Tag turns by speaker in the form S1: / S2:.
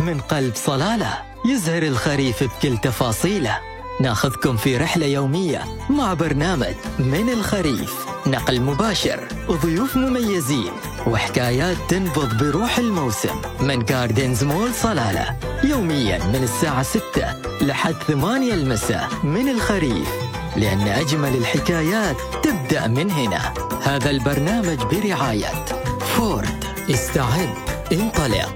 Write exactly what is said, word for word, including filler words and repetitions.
S1: من قلب صلالة، يزهر الخريف بكل تفاصيله. ناخذكم في رحلة يومية مع برنامج من الخريف، نقل مباشر وضيوف مميزين وحكايات تنبض بروح الموسم من جاردنز مول صلالة، يوميا من الساعة ستة لحد ثمانية المساء. من الخريف، لأن أجمل الحكايات تبدأ من هنا. هذا البرنامج برعاية فورد. استعد، انطلق.